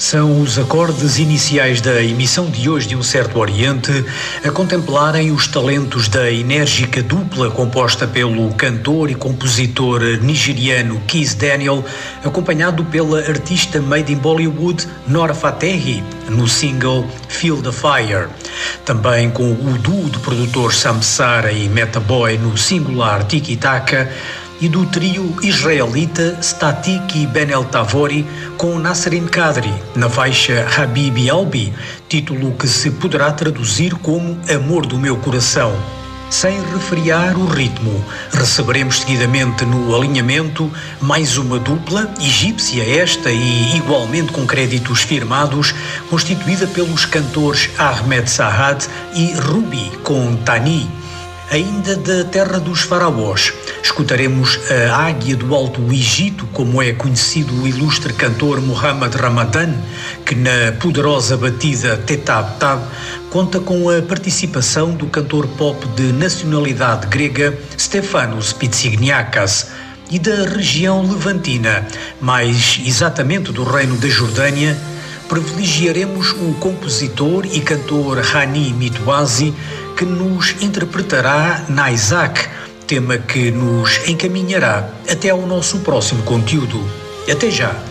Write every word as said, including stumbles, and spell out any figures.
São os acordes iniciais da emissão de hoje de Um Certo Oriente a contemplarem os talentos da enérgica dupla composta pelo cantor e compositor nigeriano Kizz Daniel, acompanhado pela artista made in Bollywood Nora Fatehi no single Feel the Fire. Também com o duo de produtores Samsara e Meta Boy no singular Tiki Taka, e do trio israelita Static e Ben El Tavori com Nasrin Kadri na faixa Habibi Albi, título que se poderá traduzir como Amor do Meu Coração. Sem refriar o ritmo, receberemos seguidamente no alinhamento mais uma dupla, egípcia esta e igualmente com créditos firmados, constituída pelos cantores Ahmed Sahad e Ruby com Tani. Ainda da terra dos faraós, escutaremos a Águia do Alto Egito, como é conhecido o ilustre cantor Muhammad Ramadan, que na poderosa batida Tetab Tab conta com a participação do cantor pop de nacionalidade grega Stefanos Pitsigniakas, e da região levantina, mais exatamente do Reino da Jordânia, privilegiaremos o compositor e cantor Hani Mitwazi, que nos interpretará Naizak, tema que nos encaminhará até ao nosso próximo conteúdo. Até já!